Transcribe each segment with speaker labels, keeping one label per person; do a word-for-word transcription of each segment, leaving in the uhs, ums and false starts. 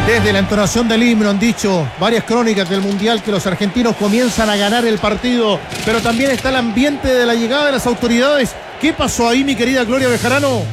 Speaker 1: Desde la entonación del himno han dicho varias crónicas del Mundial que los argentinos comienzan a ganar el partido, pero también está el ambiente de la llegada de las autoridades. ¿Qué pasó ahí, mi querida Gloria Bejarano?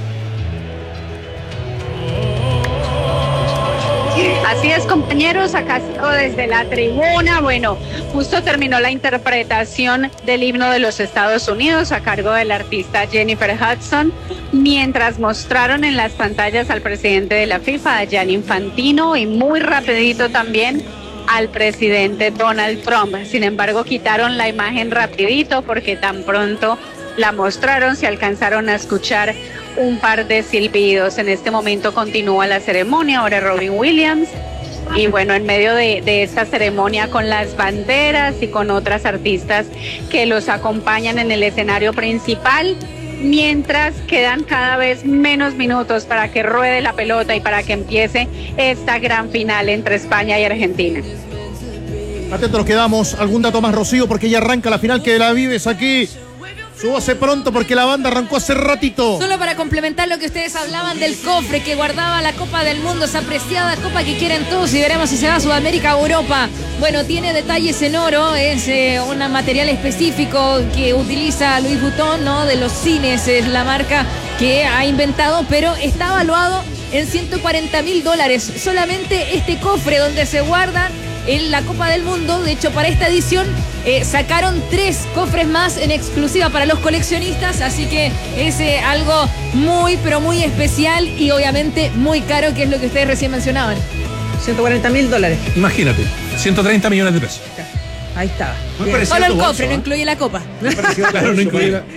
Speaker 2: Así es, compañeros, acá desde la tribuna. Bueno, justo terminó la interpretación del himno de los Estados Unidos a cargo del artista Jennifer Hudson, mientras mostraron en las pantallas al presidente de la FIFA, a Gianni Infantino, y muy rapidito también al presidente Donald Trump. Sin embargo, quitaron la imagen rapidito porque tan pronto la mostraron, se alcanzaron a escuchar un par de silbidos. En este momento continúa la ceremonia, ahora Robin Williams, y bueno, en medio de, de esta ceremonia con las banderas y con otras artistas que los acompañan en el escenario principal, mientras quedan cada vez menos minutos para que ruede la pelota y para que empiece esta gran final entre España y Argentina.
Speaker 1: Atentos nos quedamos. ¿Algún dato más, Rocío? Porque ya arranca la final que la vives aquí. Súbase pronto porque la banda arrancó hace ratito.
Speaker 3: Solo para complementar lo que ustedes hablaban del cofre que guardaba la Copa del Mundo, esa apreciada copa que quieren todos, y veremos si se va a Sudamérica o Europa. Bueno, tiene detalles en oro, es eh, un material específico que utiliza Louis Vuitton, ¿no? De los cines, es la marca que ha inventado, pero está evaluado en ciento cuarenta mil dólares. Solamente este cofre donde se guardan en la Copa del Mundo. De hecho, para esta edición eh, sacaron tres cofres más en exclusiva para los coleccionistas, así que es eh, algo muy, pero muy especial y obviamente muy caro, que es lo que ustedes recién mencionaban.
Speaker 4: ciento cuarenta mil dólares.
Speaker 5: Imagínate, ciento treinta millones de pesos.
Speaker 4: Ahí está.
Speaker 3: Solo el cofre, no incluye la copa.
Speaker 5: Claro, no incluye la...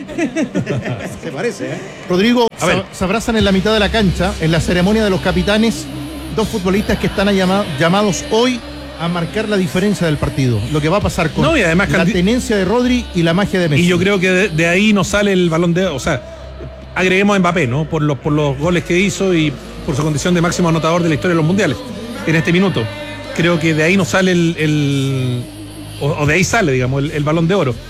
Speaker 1: Se parece, ¿eh? Rodrigo, se, se abrazan en la mitad de la cancha, en la ceremonia de los capitanes, dos futbolistas que están llama, llamados hoy a marcar la diferencia del partido. Lo que va a pasar con
Speaker 5: no, y además
Speaker 1: la
Speaker 5: Canti...
Speaker 1: tenencia de Rodri y la magia de Messi.
Speaker 5: Y yo creo que de, de ahí nos sale el balón de... O sea, agreguemos a Mbappé, ¿no? Por los, por los goles que hizo y por su condición de máximo anotador de la historia de los mundiales en este minuto. Creo que de ahí nos sale el... el o, o de ahí sale, digamos, el, el balón de oro.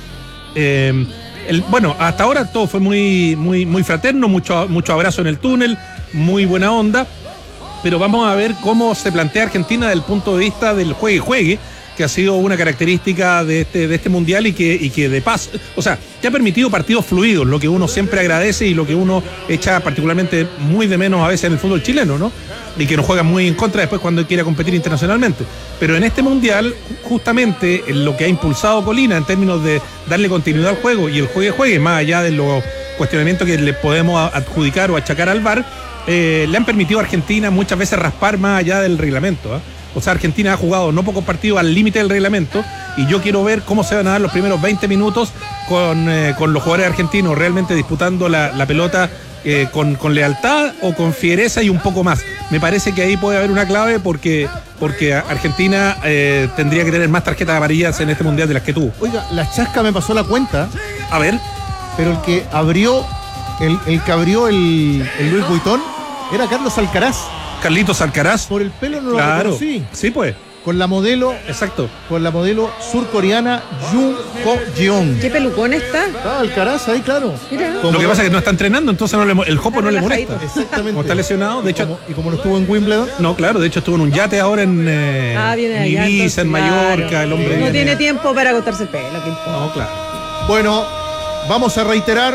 Speaker 5: Eh, el, bueno, hasta ahora todo fue muy, muy, muy fraterno, mucho, mucho abrazo en el túnel, muy buena onda. Pero vamos a ver cómo se plantea Argentina desde el punto de vista del juegue-juegue, que ha sido una característica de este, de este mundial y que, y que de paso, o sea, te ha permitido partidos fluidos, lo que uno siempre agradece y lo que uno echa particularmente muy de menos a veces en el fútbol chileno, ¿no? Y que nos juega muy en contra después cuando quiere competir internacionalmente. Pero en este mundial, justamente lo que ha impulsado Colina en términos de darle continuidad al juego y el juegue-juegue, más allá de los cuestionamientos que le podemos adjudicar o achacar al V A R, Eh, le han permitido a Argentina muchas veces raspar más allá del reglamento, ¿eh? O sea, Argentina ha jugado no pocos partidos al límite del reglamento y yo quiero ver cómo se van a dar los primeros veinte minutos con, eh, con los jugadores argentinos realmente disputando la, la pelota eh, con, con lealtad o con fiereza y un poco más. Me parece que ahí puede haber una clave porque, porque Argentina eh, tendría que tener más tarjetas amarillas en este mundial de las que tuvo.
Speaker 1: Oiga, la chasca me pasó la cuenta.
Speaker 5: A ver.
Speaker 1: Pero el que abrió el, el que abrió el, el Louis Vuitton era Carlos Alcaraz.
Speaker 5: Carlitos Alcaraz.
Speaker 1: Por el pelo no
Speaker 5: claro.
Speaker 1: lo reconocí.
Speaker 5: Sí, pues.
Speaker 1: Con la modelo.
Speaker 5: Exacto.
Speaker 1: Con la modelo surcoreana Jung Ho-jeon.
Speaker 4: ¿Qué pelucón está?
Speaker 1: Ah, Alcaraz ahí, claro.
Speaker 4: Mira.
Speaker 5: Lo que pasa es que no está entrenando, entonces no le, el jopo no le molesta.
Speaker 1: Exactamente.
Speaker 5: Como está lesionado, de hecho.
Speaker 1: Como, y como no estuvo en Wimbledon.
Speaker 5: No, claro, de hecho estuvo en un yate ahora en, eh,
Speaker 4: ah, viene
Speaker 5: en
Speaker 4: allá,
Speaker 5: Ibiza,
Speaker 4: entonces,
Speaker 5: en Mallorca,
Speaker 4: claro.
Speaker 5: el hombre.
Speaker 4: No
Speaker 5: viene.
Speaker 4: tiene tiempo para cortarse el pelo. ¿Qué importa?
Speaker 5: No, claro.
Speaker 1: Bueno, vamos a reiterar.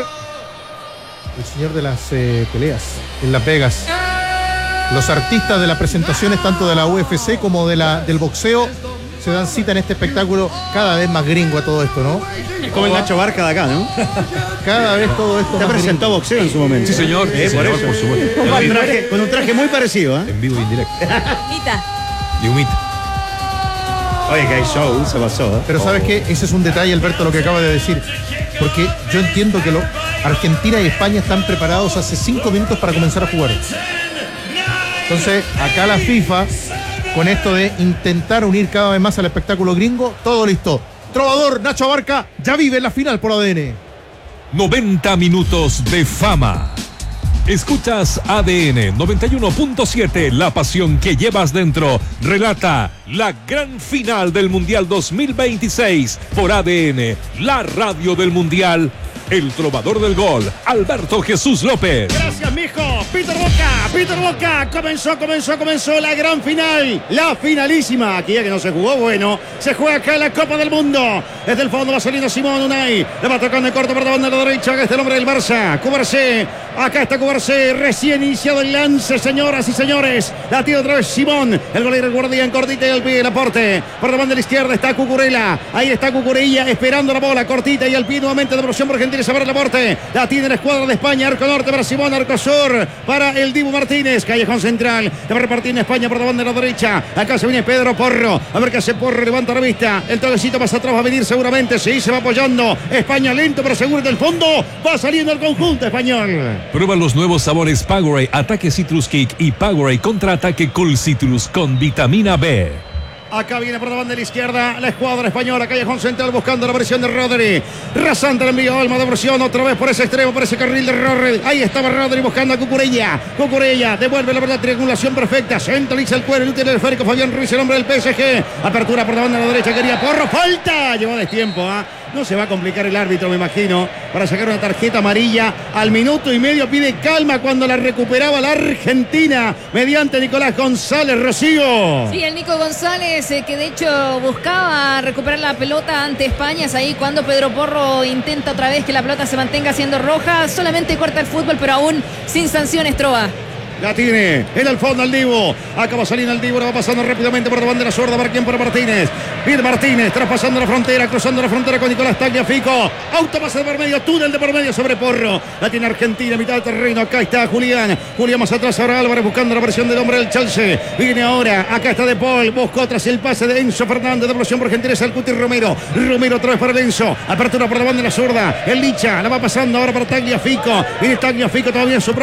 Speaker 1: El señor de las eh, peleas en Las Vegas. Los artistas de las presentaciones tanto de la U F C como de la, del boxeo se dan cita en este espectáculo cada vez más gringo a todo esto, ¿no?
Speaker 6: Como el Nacho Barca de acá, ¿no?
Speaker 1: Cada vez todo esto
Speaker 6: Te
Speaker 1: más
Speaker 6: presentó
Speaker 1: gringo.
Speaker 6: boxeo en su momento.
Speaker 5: Sí, señor.
Speaker 6: Eh,
Speaker 5: sí,
Speaker 6: por
Speaker 5: señor,
Speaker 6: eso.
Speaker 5: por supuesto.
Speaker 6: Con un traje, con un traje muy parecido, ¿eh?
Speaker 7: En vivo y en directo.
Speaker 3: Mita.
Speaker 7: Y humita.
Speaker 6: Oye, que hay show, se pasó, ¿eh?
Speaker 1: Pero ¿sabes qué? Ese es un detalle, Alberto, lo que acaba de decir. Porque yo entiendo que lo, Argentina y España están preparados hace cinco minutos para comenzar a jugar. Entonces, acá la FIFA, con esto de intentar unir cada vez más al espectáculo gringo, todo listo. Trovador Nacho Abarca ya vive en la final por A D N.
Speaker 7: noventa minutos de fama. Escuchas A D N noventa y uno punto siete, la pasión que llevas dentro. Relata la gran final del Mundial dos mil veintiséis por A D N, la radio del Mundial el trovador del gol, Alberto Jesús López.
Speaker 6: Gracias, mijo. Peter Boca, Peter Boca. Comenzó, comenzó, comenzó la gran final. La finalísima. Aquí ya que no se jugó, bueno. Se juega acá la Copa del Mundo. Desde el fondo va saliendo Simón Unai. Le va tocando de corto por la banda de la derecha. Acá está el hombre del Barça. Cubarsé. Acá está Cubarsé. Recién iniciado el lance, señoras y señores. La tira otra vez Simón. El golero, el guardián, cortita y el pie, el aporte. Por la banda de la izquierda está Cucurella. Ahí está Cucurella esperando la bola cortita y al pie nuevamente de Borussia Argentina. Se abre el aporte. La tiene la escuadra de España. Arco norte para Simón. Arco sur para el Dibu Martínez. Callejón central. Le va a repartir en España por la banda de la derecha. Acá se viene Pedro Porro. A ver qué hace Porro. Levanta la vista. El toquecito más atrás va a venir seguramente. Sí, se va apoyando. España lento pero seguro del fondo. Va saliendo el conjunto español.
Speaker 7: Prueba los nuevos sabores Powerade Ataque Citrus Kick y Powerade Contraataque Cool Citrus con vitamina B.
Speaker 6: Acá viene por la banda de la izquierda la escuadra española. Callejón central buscando la presión de Rodri. Rasante el envío. Alma de presión otra vez por ese extremo, por ese carril de Rodri. Ahí estaba Rodri buscando a Cucurella. Cucurella devuelve la verdad. Triangulación perfecta. Centraliza el cuero. El útil esférico. Fabián Ruiz, el hombre del P S G. Apertura por la banda de la derecha. Quería Porro. Falta. Llevó destiempo. ¿eh? No se va a complicar el árbitro, me imagino, para sacar una tarjeta amarilla. Al minuto y medio pide calma cuando la recuperaba la Argentina mediante Nicolás González. Rocío.
Speaker 3: Sí, el Nico González, eh, que de hecho buscaba recuperar la pelota ante España. Es ahí cuando Pedro Porro intenta otra vez que la pelota se mantenga siendo roja. Solamente corta el fútbol, pero aún sin sanciones, Trova.
Speaker 6: La tiene en el fondo al Dibu. Acaba saliendo el Dibu. La va pasando rápidamente por la bandera zurda. Para quién, para Martínez. Viene Martínez. Traspasando la frontera. Cruzando la frontera con Nicolás Tagliafico. Autopase de por medio. Túnel de por medio sobre Porro. La tiene Argentina. Mitad del terreno. Acá está Julián. Julián más atrás. Ahora Álvarez buscando la presión del hombre del Chelsea. Viene ahora. Acá está De Paul. Buscó tras el pase de Enzo Fernández. Devolución por Argentina. Es el Cuti Romero. Romero otra vez para el Enzo. Apertura por la bandera zurda. El Licha. La va pasando ahora para Tagliafico. Viene Tagliafico todavía en su propio